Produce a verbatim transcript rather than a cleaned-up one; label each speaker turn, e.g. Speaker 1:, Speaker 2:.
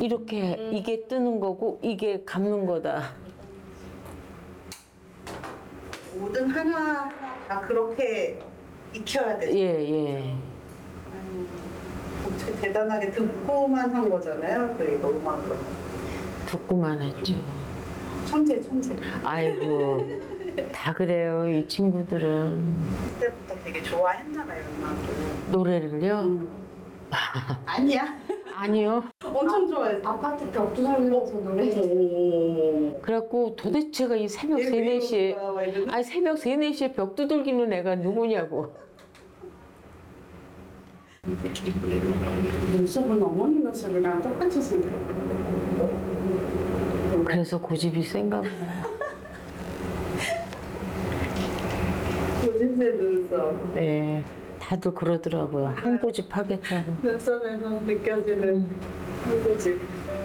Speaker 1: 이렇게
Speaker 2: 음.
Speaker 1: 이게 뜨는 거고 이게 감는 거다.
Speaker 2: 모든 하나 다 그렇게 익혀야 돼.
Speaker 1: 예, 예.
Speaker 2: 어떻게 대단하게 듣고만 한 거잖아요. 그 이거 음악을.
Speaker 1: 듣고만 했죠.
Speaker 2: 천재 천재.
Speaker 1: 아이고, 다 그래요, 이 친구들은.
Speaker 2: 그때부터 되게 좋아했나봐요 음악을.
Speaker 1: 노래를요?
Speaker 2: 음. 아니야.
Speaker 1: 아니요.
Speaker 2: 엄청 좋아했어.
Speaker 3: 아파트 벽도 살면서 노래.
Speaker 2: 오.
Speaker 1: 그래갖고 도대체가 이 새벽 세, 네 시에, 아니, 새벽 세, 네 시에 벽 두들기는 애가 누구냐고.
Speaker 2: 눈썹은 어머니 눈썹이랑 똑같이 생겼어.
Speaker 1: 그래서 고집이 센가 봐요.
Speaker 2: 고집세 눈썹.
Speaker 1: 네. 다들 그러더라고요. 한 고집 하겠다고.
Speaker 2: 눈썹에서 느껴지는 한 고집.